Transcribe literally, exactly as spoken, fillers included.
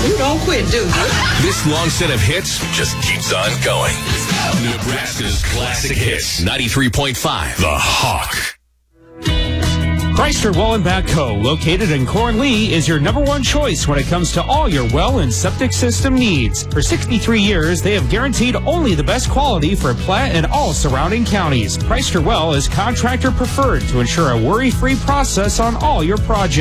You don't quit, do you? This long set of hits just keeps on going. Nebraska's classic hits. ninety-three point five, The Hawk. Chrysler Well and Backhoe, located in Cornlee, is your number one choice when it comes to all your well and septic system needs. For sixty-three years, they have guaranteed only the best quality for Platte and all surrounding counties. Chrysler Well is contractor preferred to ensure a worry-free process on all your projects.